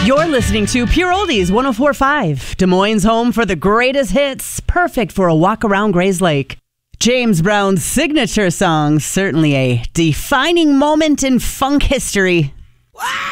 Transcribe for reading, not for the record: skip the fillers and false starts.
You're listening to Pure Oldies 104.5, Des Moines' home for the greatest hits, perfect for a walk around Grays Lake. James Brown's signature song, certainly a defining moment in funk history. Wow!